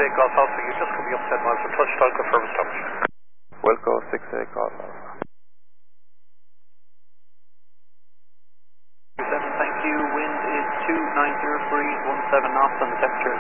6A Golf Alpha, you just coming up 10 miles from touchdown, confirm established. Wilco 6A Golf Alpha. 27, thank you. Wind is 290 degrees, 17 knots, and the temperature is